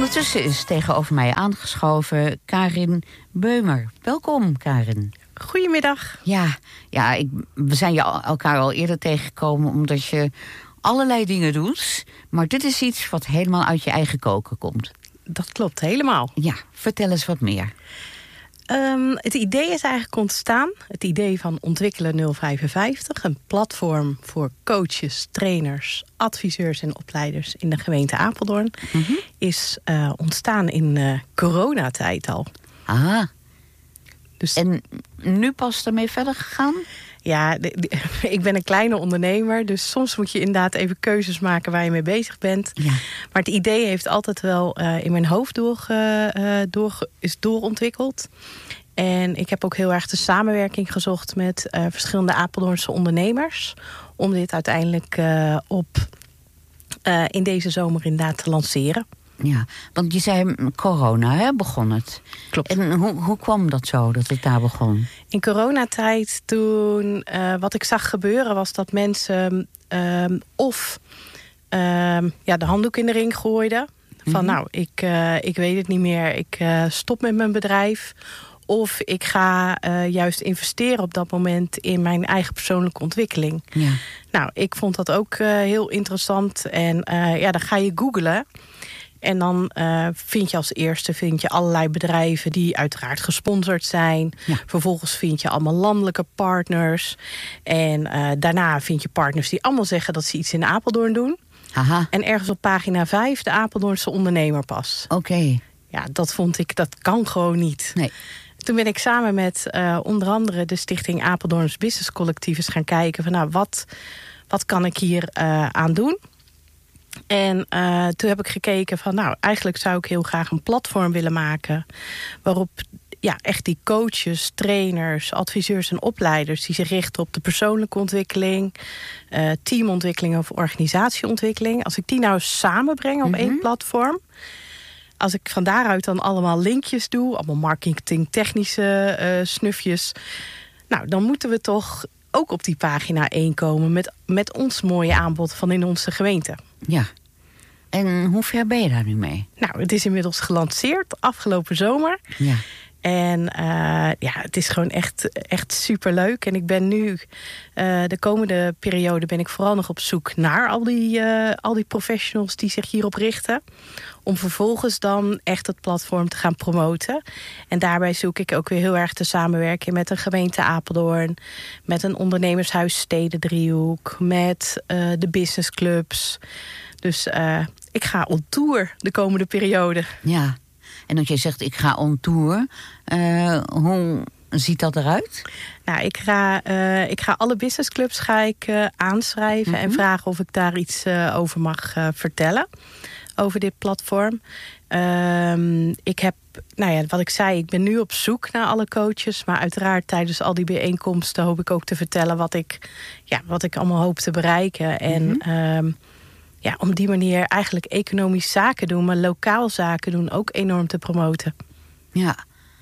Ondertussen is tegenover mij aangeschoven Karin Beumer. Welkom, Karin. Goedemiddag. Ja, we zijn elkaar al eerder tegengekomen omdat je allerlei dingen doet. Maar dit is iets wat helemaal uit je eigen koken komt. Dat klopt, helemaal. Ja, vertel eens wat meer. Het idee is eigenlijk ontstaan. Het idee van Ontwikkelen 055. Een platform voor coaches, trainers, adviseurs en opleiders in de gemeente Apeldoorn. Mm-hmm. Is ontstaan in coronatijd al. Ah. Dus... En nu pas ermee verder gegaan? Ja, ik ben een kleine ondernemer. Dus soms moet je inderdaad even keuzes maken waar je mee bezig bent. Ja. Maar het idee heeft altijd wel in mijn hoofd is doorontwikkeld. En ik heb ook heel erg de samenwerking gezocht met verschillende Apeldoornse ondernemers. Om dit uiteindelijk in deze zomer inderdaad te lanceren. Ja, want je zei corona, hè, begon het. Klopt. En hoe kwam dat zo, dat het daar begon? In coronatijd, toen wat ik zag gebeuren was dat mensen de handdoek in de ring gooiden. Van ik weet het niet meer, ik stop met mijn bedrijf. Of ik ga juist investeren op dat moment in mijn eigen persoonlijke ontwikkeling. Ja. Nou, ik vond dat ook heel interessant. En dan ga je googlen. En dan vind je als eerste allerlei bedrijven die uiteraard gesponsord zijn. Ja. Vervolgens vind je allemaal landelijke partners. En daarna vind je partners die allemaal zeggen dat ze iets in Apeldoorn doen. Aha. En ergens op pagina 5 de Apeldoornse ondernemer pas. Oké. Ja, dat vond ik, dat kan gewoon niet. Nee. Toen ben ik samen met onder andere de stichting Apeldoorns Business Collectief eens gaan kijken van wat kan ik hier aan doen. En toen heb ik gekeken van eigenlijk zou ik heel graag een platform willen maken waarop echt die coaches, trainers, adviseurs en opleiders die zich richten op de persoonlijke ontwikkeling, teamontwikkeling of organisatieontwikkeling. Als ik die nou samenbreng op één platform. Als ik van daaruit dan allemaal linkjes doe, allemaal marketingtechnische snufjes. Nou, dan moeten we toch ook op die pagina 1 komen met ons mooie aanbod van in onze gemeente. Ja. En hoe ver ben je daar nu mee? Nou, het is inmiddels gelanceerd afgelopen zomer. Ja. En het is gewoon echt superleuk. En ik ben nu, de komende periode ben ik vooral nog op zoek naar al die professionals die zich hierop richten. Om vervolgens dan echt het platform te gaan promoten. En daarbij zoek ik ook weer heel erg te samenwerken met een gemeente Apeldoorn. Met een ondernemershuis Stedendriehoek. Met de businessclubs. Dus ik ga on tour de komende periode. Ja. En dat jij zegt, ik ga on tour. Hoe ziet dat eruit? Nou, ik ga alle businessclubs aanschrijven en vragen of ik daar iets over mag vertellen. Over dit platform. Ik heb, wat ik zei, ik ben nu op zoek naar alle coaches. Maar uiteraard tijdens al die bijeenkomsten hoop ik ook te vertellen wat ik allemaal hoop te bereiken. En om die manier eigenlijk economisch zaken doen, maar lokaal zaken doen ook enorm te promoten. Ja,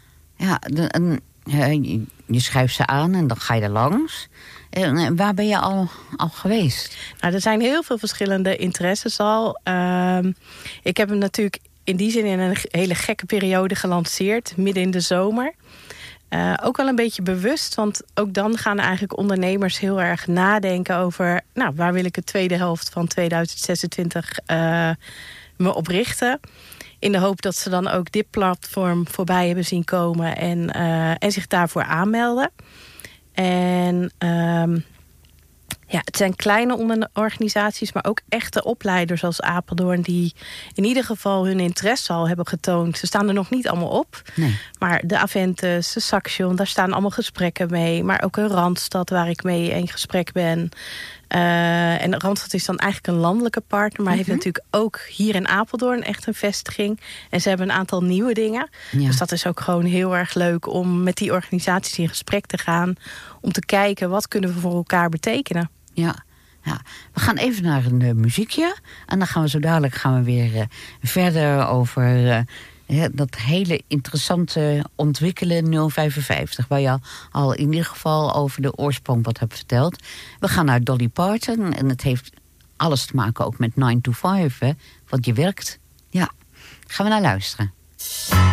je schrijft ze aan en dan ga je er langs. Waar ben je al geweest? Nou, er zijn heel veel verschillende interesses al. Ik heb hem natuurlijk in die zin in een hele gekke periode gelanceerd, midden in de zomer. Ook wel een beetje bewust, want ook dan gaan eigenlijk ondernemers heel erg nadenken over, waar wil ik de tweede helft van 2026 me op richten. In de hoop dat ze dan ook dit platform voorbij hebben zien komen en zich daarvoor aanmelden. En het zijn kleine organisaties, maar ook echte opleiders als Apeldoorn die in ieder geval hun interesse al hebben getoond. Ze staan er nog niet allemaal op. Nee. Maar de Aventus, de Saxion, daar staan allemaal gesprekken mee. Maar ook een Randstad waar ik mee in gesprek ben. En Randstad is dan eigenlijk een landelijke partner, maar heeft natuurlijk ook hier in Apeldoorn echt een vestiging. En ze hebben een aantal nieuwe dingen. Ja. Dus dat is ook gewoon heel erg leuk om met die organisaties in gesprek te gaan. Om te kijken, wat kunnen we voor elkaar betekenen? Ja. We gaan even naar een muziekje. En dan gaan we zo dadelijk weer verder over dat hele interessante ontwikkelen 055. Waar je al in ieder geval over de oorsprong wat hebt verteld. We gaan naar Dolly Parton. En het heeft alles te maken ook met 9 to 5. Hè, want je werkt. Ja. Gaan we naar luisteren.